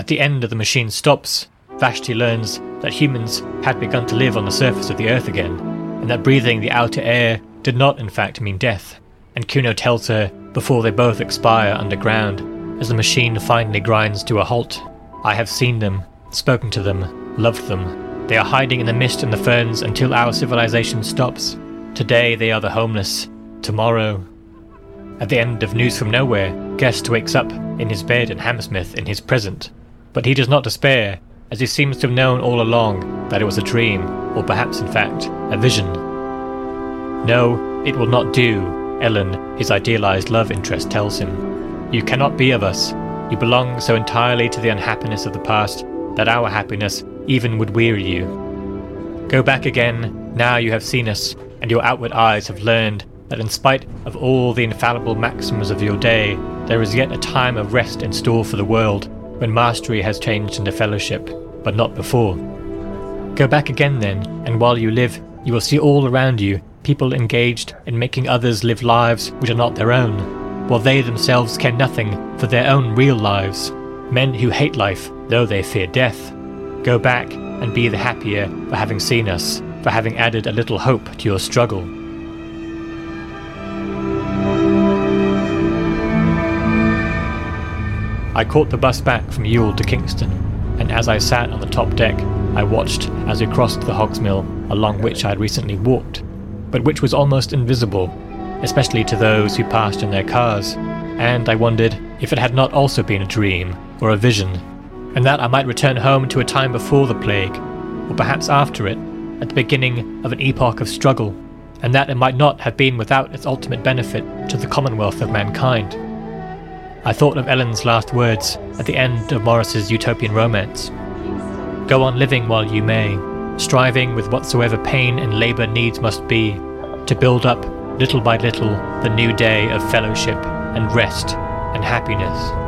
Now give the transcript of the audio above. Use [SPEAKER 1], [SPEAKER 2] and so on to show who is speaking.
[SPEAKER 1] At the end of the machine stops, Vashti learns that humans had begun to live on the surface of the earth again, and that breathing the outer air did not in fact mean death. And Kuno tells her before they both expire underground, as the machine finally grinds to a halt, "I have seen them, spoken to them, loved them. They are hiding in the mist and the ferns until our civilization stops. Today they are the homeless. Tomorrow..." At the end of News from Nowhere, Guest wakes up in his bed in Hammersmith in his present, but he does not despair, as he seems to have known all along that it was a dream, or perhaps in fact, a vision. "No, it will not do," Ellen, his idealized love interest, tells him. "You cannot be of us. You belong so entirely to the unhappiness of the past that our happiness even would weary you. Go back again, now you have seen us, and your outward eyes have learned that in spite of all the infallible maxims of your day, there is yet a time of rest in store for the world, when mastery has changed into fellowship, but not before. Go back again then, and while you live, you will see all around you people engaged in making others live lives which are not their own, while they themselves care nothing for their own real lives. Men who hate life, though they fear death. Go back and be the happier for having seen us, for having added a little hope to your struggle." I caught the bus back from Ewell to Kingston, and as I sat on the top deck, I watched as we crossed the Hogsmill along which I had recently walked, but which was almost invisible, especially to those who passed in their cars, and I wondered if it had not also been a dream or a vision, and that I might return home to a time before the plague, or perhaps after it, at the beginning of an epoch of struggle, and that it might not have been without its ultimate benefit to the commonwealth of mankind. I thought of Ellen's last words at the end of Morris's utopian romance. "Go on living while you may, striving with whatsoever pain and labour needs must be, to build up, little by little, the new day of fellowship and rest and happiness."